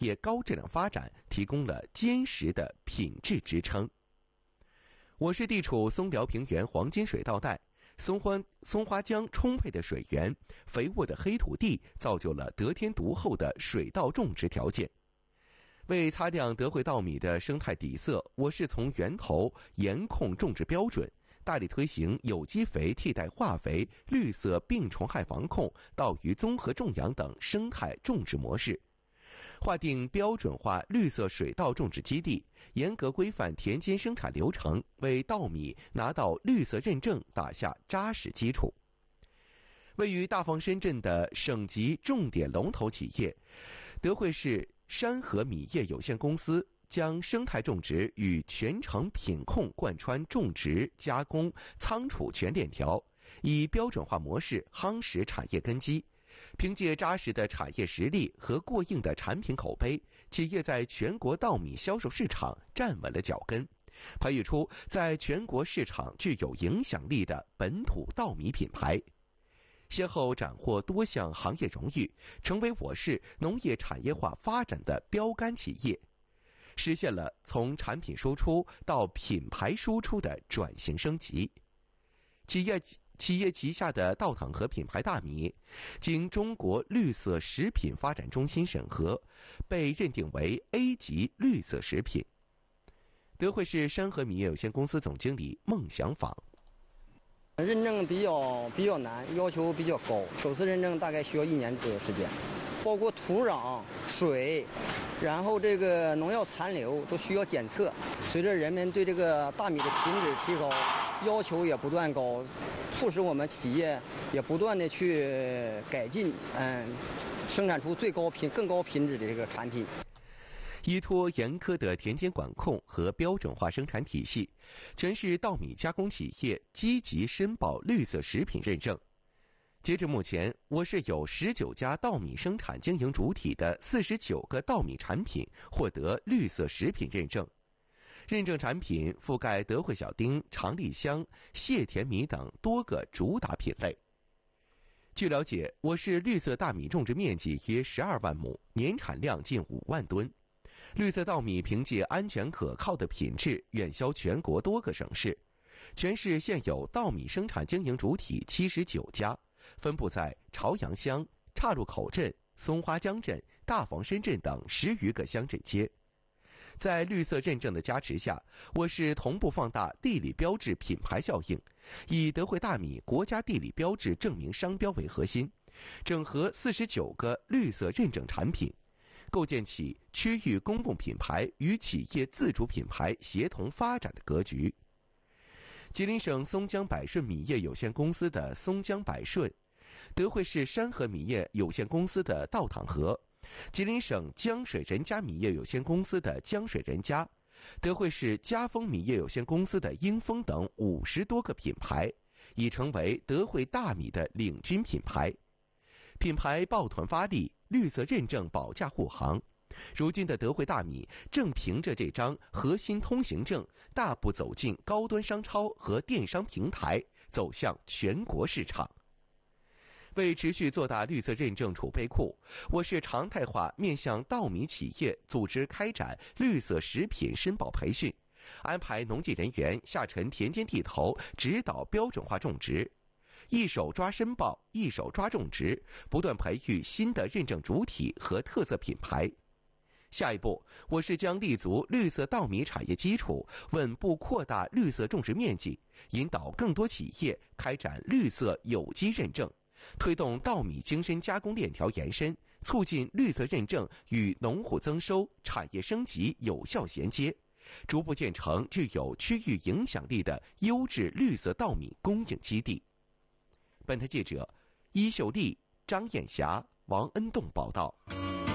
业高质量发展提供了坚实的品质支撑。我市地处松辽平原黄金水稻带，松花江充沛的水源、肥沃的黑土地，造就了得天独厚的水稻种植条件。为擦亮德惠稻米的生态底色，我市从源头严控种植标准，大力推行有机肥替代化肥、绿色病虫害防控、稻鱼综合种养等生态种植模式，划定标准化绿色水稻种植基地，严格规范田间生产流程，为稻米拿到绿色认证打下扎实基础。位于大房深圳的省级重点龙头企业德惠市山河米业有限公司，将生态种植与全程品控贯穿种植、加工、仓储全链条，以标准化模式夯实产业根基。凭借扎实的产业实力和过硬的产品口碑，企业在全国稻米销售市场站稳了脚跟，培育出在全国市场具有影响力的本土稻米品牌，先后斩获多项行业荣誉，成为我市农业产业化发展的标杆企业，实现了从产品输出到品牌输出的转型升级。企业旗下的稻塘河品牌大米，经中国绿色食品发展中心审核，被认定为 A 级绿色食品。德惠市山河米业有限公司总经理孟祥访： 认证比较难，要求比较高，首次认证大概需要1年左右时间，包括土壤、水，然后这个农药残留都需要检测。随着人们对这个大米的品质提高，要求也不断高，促使我们企业也不断的去改进，生产出更高品质的这个产品。 依托严苛的田间管控和标准化生产体系，全市稻米加工企业积极申报绿色食品认证。截至目前，我市有19家稻米生产经营主体的49个稻米产品获得绿色食品认证。认证产品覆盖德惠小丁、长粒香、谢田米等多个主打品类。据了解，我市绿色大米种植面积约12万亩，年产量近5万吨。绿色稻米凭借安全可靠的品质，远销全国多个省市。全市现有稻米生产经营主体79家，分布在朝阳乡、岔路口镇、松花江镇、大房深镇等10余个乡镇街。在绿色认证的加持下，我市同步放大地理标志品牌效应，以德惠大米国家地理标志证明商标为核心，整合49个绿色认证产品，构建起区域公共品牌与企业自主品牌协同发展的格局。吉林省松江百顺米业有限公司的松江百顺，德惠市山河米业有限公司的稻塘河，吉林省江水人家米业有限公司的江水人家，德惠市嘉丰米业有限公司的英丰等50多个品牌，已成为德惠大米的领军品牌。品牌抱团发力，绿色认证保驾护航。如今的德惠大米正凭着这张核心通行证，大步走进高端商超和电商平台，走向全国市场。为持续做大绿色认证储备库，我市常态化面向稻米企业组织开展绿色食品申报培训，安排农技人员下沉田间地头，指导标准化种植。一手抓申报，一手抓种植，不断培育新的认证主体和特色品牌。下一步，我市将立足绿色稻米产业基础，稳步扩大绿色种植面积，引导更多企业开展绿色有机认证，推动稻米精深加工链条延伸，促进绿色认证与农户增收、产业升级有效衔接，逐步建成具有区域影响力的优质绿色稻米供应基地。本台记者伊秀丽、张艳霞、王恩栋报道。